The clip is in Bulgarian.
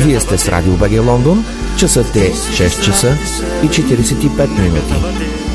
Вие сте с Радио БГ Лондон. Часът е 6 часа и 45 минути.